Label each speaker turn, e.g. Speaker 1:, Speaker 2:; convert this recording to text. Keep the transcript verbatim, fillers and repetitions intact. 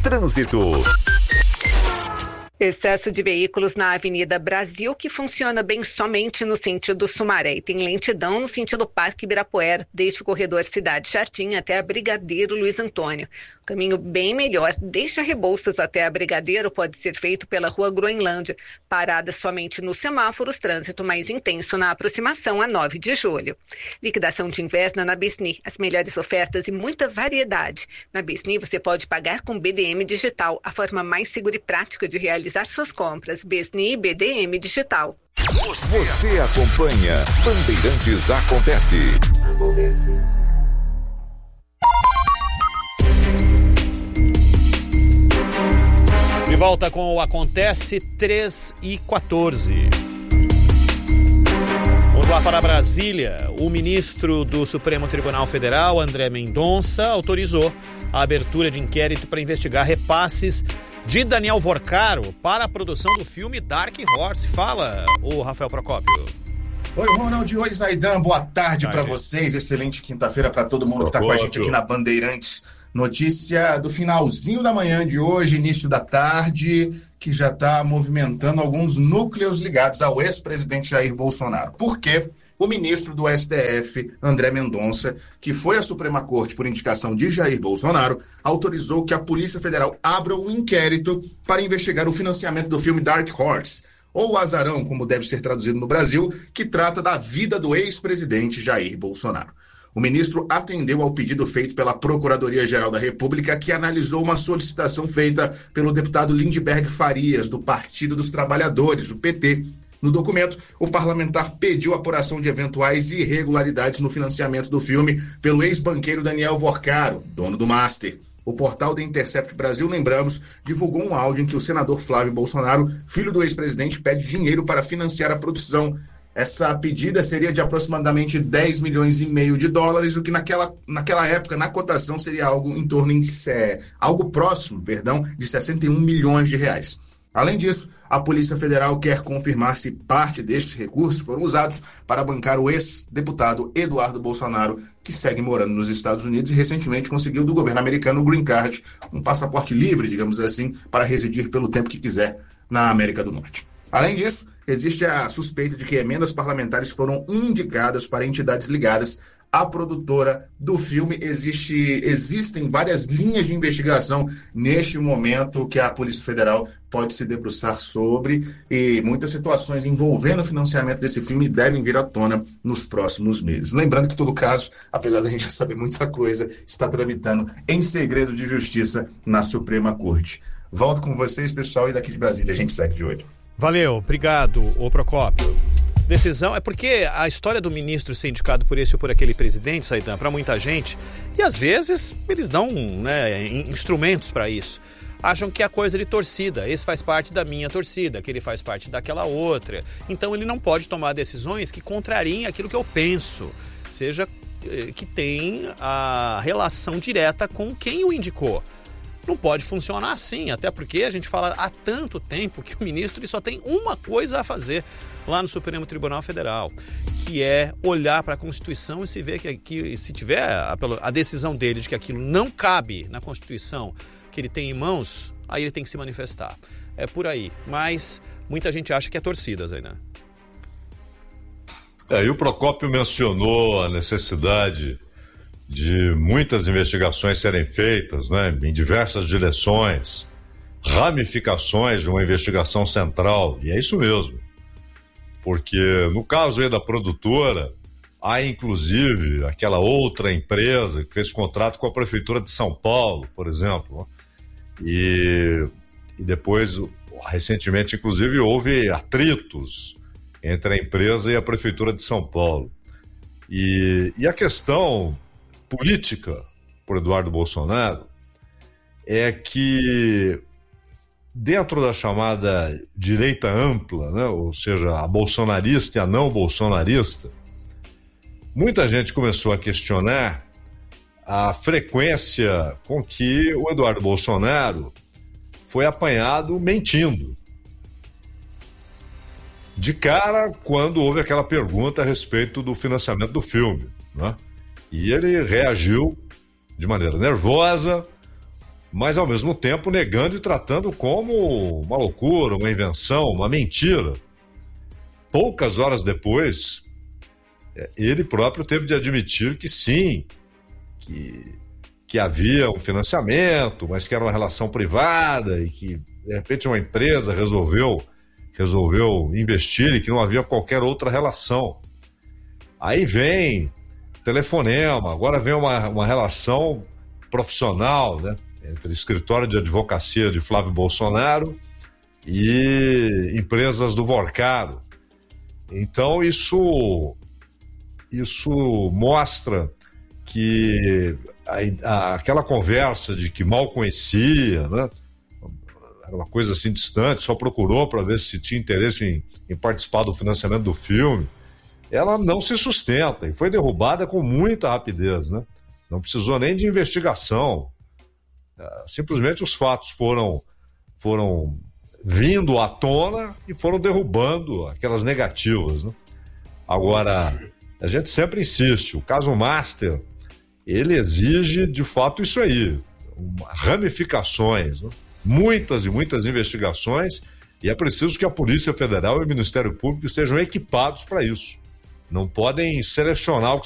Speaker 1: Trânsito.
Speaker 2: Excesso de veículos na Avenida Brasil, que funciona bem somente no sentido Sumaré, e tem lentidão no sentido Parque Ibirapuera, desde o corredor Cidade Jardim até a Brigadeiro Luiz Antônio. Caminho bem melhor, desde a Rebouças até a Brigadeiro, pode ser feito pela Rua Groenlândia. Parada somente nos semáforos, trânsito mais intenso na aproximação a nove de julho. Liquidação de inverno na Bisni, as melhores ofertas e muita variedade. Na Bisni você pode pagar com B D M Digital, a forma mais segura e prática de realizar suas compras. Bisni B D M Digital.
Speaker 1: Você, Você acompanha Bandeirantes Acontece. Acontece.
Speaker 3: De volta com o Acontece, três e quatorze. Vamos lá para Brasília. O ministro do Supremo Tribunal Federal, André Mendonça, autorizou a abertura de inquérito para investigar repasses de Daniel Vorcaro para a produção do filme Dark Horse. Fala, o Rafael Procópio.
Speaker 4: Oi, Ronald. Oi, Zaidan. Boa tarde para vocês. Excelente quinta-feira para todo mundo que está com a gente aqui na Bandeirantes. Notícia do finalzinho da manhã de hoje, início da tarde, que já está movimentando alguns núcleos ligados ao ex-presidente Jair Bolsonaro. Por quê? O ministro do S T F, André Mendonça, que foi à Suprema Corte por indicação de Jair Bolsonaro, autorizou que a Polícia Federal abra um inquérito para investigar o financiamento do filme Dark Horse, ou O Azarão, como deve ser traduzido no Brasil, que trata da vida do ex-presidente Jair Bolsonaro. O ministro atendeu ao pedido feito pela Procuradoria-Geral da República, que analisou uma solicitação feita pelo deputado Lindbergh Farias, do Partido dos Trabalhadores, o P T. No documento, o parlamentar pediu apuração de eventuais irregularidades no financiamento do filme pelo ex-banqueiro Daniel Vorcaro, dono do Master. O portal The Intercept Brasil, lembramos, divulgou um áudio em que o senador Flávio Bolsonaro, filho do ex-presidente, pede dinheiro para financiar a produção. Essa pedida seria de aproximadamente dez milhões e meio de dólares, o que naquela, naquela época, na cotação, seria algo em torno em é, algo próximo, perdão, de sessenta e um milhões de reais. Além disso, a Polícia Federal quer confirmar se parte destes recursos foram usados para bancar o ex-deputado Eduardo Bolsonaro, que segue morando nos Estados Unidos e recentemente conseguiu do governo americano o Green Card, um passaporte livre, digamos assim, para residir pelo tempo que quiser na América do Norte. Além disso, existe a suspeita de que emendas parlamentares foram indicadas para entidades ligadas à produtora do filme. Existe, existem várias linhas de investigação neste momento que a Polícia Federal pode se debruçar sobre, e muitas situações envolvendo o financiamento desse filme devem vir à tona nos próximos meses. Lembrando que todo caso, apesar da gente já saber muita coisa, está tramitando em segredo de justiça na Suprema Corte. Volto com vocês, pessoal, e daqui de Brasília a gente segue de olho.
Speaker 3: Valeu, obrigado, ô Procópio. Decisão é porque a história do ministro ser indicado por esse ou por aquele presidente, Saidan, para muita gente, e às vezes eles dão, né, instrumentos para isso. Acham que é coisa de torcida, esse faz parte da minha torcida, aquele faz parte daquela outra. Então ele não pode tomar decisões que contrariem aquilo que eu penso, seja que tem a relação direta com quem o indicou. Não pode funcionar assim, até porque a gente fala há tanto tempo que o ministro ele só tem uma coisa a fazer lá no Supremo Tribunal Federal, que é olhar para a Constituição e se ver que, que se tiver a, a decisão dele de que aquilo não cabe na Constituição que ele tem em mãos, aí ele tem que se manifestar. É por aí, mas muita gente acha que é torcida, Zaidan.
Speaker 5: É, e o Procópio mencionou a necessidade de muitas investigações serem feitas, né, em diversas direções, ramificações de uma investigação central, e é isso mesmo, porque no caso aí da produtora, há inclusive aquela outra empresa que fez contrato com a Prefeitura de São Paulo, por exemplo, e, e depois, recentemente, inclusive, houve atritos entre a empresa e a Prefeitura de São Paulo, e, e a questão política por Eduardo Bolsonaro é que dentro da chamada direita ampla, né, ou seja, a bolsonarista e a não bolsonarista, muita gente começou a questionar a frequência com que o Eduardo Bolsonaro foi apanhado mentindo. De cara, quando houve aquela pergunta a respeito do financiamento do filme, né? E ele reagiu de maneira nervosa, mas ao mesmo tempo negando e tratando como uma loucura, uma invenção, uma mentira. Poucas horas depois, ele próprio teve de admitir que sim, que, que havia um financiamento, mas que era uma relação privada e que, de repente, uma empresa resolveu, resolveu investir e que não havia qualquer outra relação. Aí vem telefonema, agora vem uma, uma relação profissional, né, entre escritório de advocacia de Flávio Bolsonaro e empresas do Vorcado. Então isso, isso mostra que a, a, aquela conversa de que mal conhecia, né, era uma coisa assim distante, só procurou para ver se tinha interesse em, em participar do financiamento do filme, ela não se sustenta e foi derrubada com muita rapidez, né? Não precisou nem de investigação. Simplesmente os fatos foram, foram vindo à tona e foram derrubando aquelas negativas, né? Agora, a gente sempre insiste, o caso Master, ele exige de fato isso aí, ramificações, né? Muitas e muitas investigações, e é preciso que a Polícia Federal e o Ministério Público estejam equipados para isso. Não podem selecionar o que